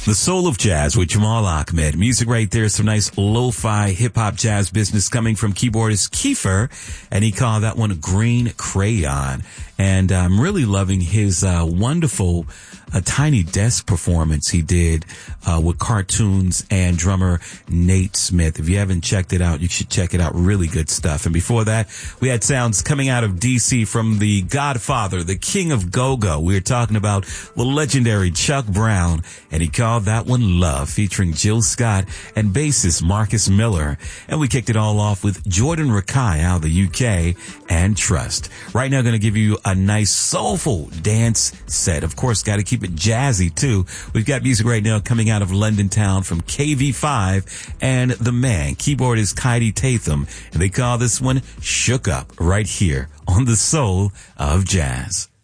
The Soul of Jazz with Jamal Ahmed. Music right there. Some nice lo-fi hip-hop jazz business coming from keyboardist Kiefer. And he called that one Green Crayon. And I'm really loving his wonderful Tiny Desk performance he did with cartoons and drummer Nate Smith. If you haven't checked it out, you should check it out. Really good stuff. And before that, we had sounds coming out of D.C. from the Godfather, the King of Go-Go. We were talking about the legendary Chuck Brown, and he called that one Love, featuring Jill Scott and bassist Marcus Miller. And we kicked it all off with Jordan Rakai out of the UK and Trust. Right now, going to give you a nice soulful dance set. Of course, got to keep it jazzy too. We've got music right now coming out of London Town from KV5 and the man, keyboardist Kaidi Tatham. And they call this one Shook Up right here on the Soul of Jazz.